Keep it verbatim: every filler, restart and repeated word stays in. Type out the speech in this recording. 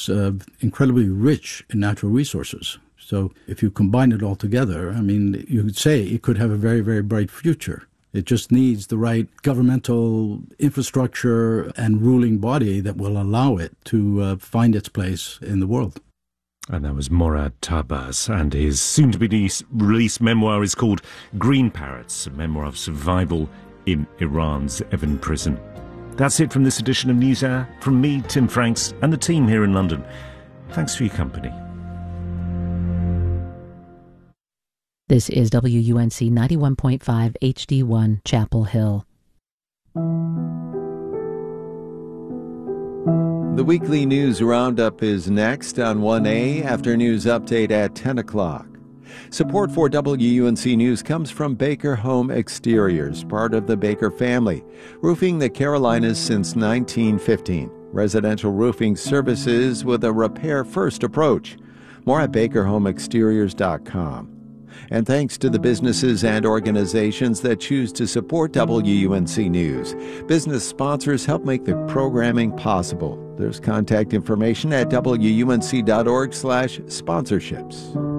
is uh, incredibly rich in natural resources. So if you combine it all together, I mean, you could say it could have a very, very bright future. It just needs the right governmental infrastructure and ruling body that will allow it to uh, find its place in the world. And that was Morad Tahbaz, and his soon-to-be-released memoir is called Green Parrots, a memoir of survival in Iran's Evin prison. That's it from this edition of NewsHour. From me, Tim Franks, and the team here in London. Thanks for your company. This is W U N C ninety-one point five H D one, Chapel Hill. The weekly news roundup is next on one A after news update at ten o'clock. Support for W U N C News comes from Baker Home Exteriors, part of the Baker family, roofing the Carolinas since nineteen fifteen. Residential roofing services with a repair-first approach. More at baker home exteriors dot com. And thanks to the businesses and organizations that choose to support W U N C News. Business sponsors help make the programming possible. There's contact information at W U N C dot org slash sponsorships.